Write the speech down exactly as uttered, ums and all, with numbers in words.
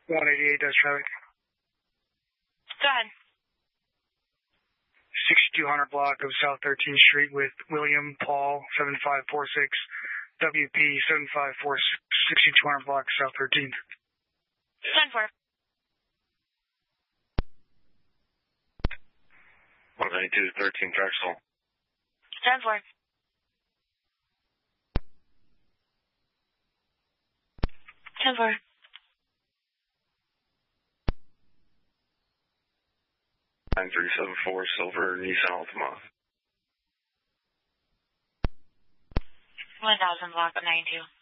one eighty-eight Dutch traffic. Go ahead. sixty-two hundred block of South thirteenth Street with William Paul seven five four six, W P seven five four six, sixty-two hundred block South thirteenth. ten four. one ninety-two, thirteen Drexel. ten four. ten four. nine three seven four, Silver, Nissan Altima. one thousand block ninety-two.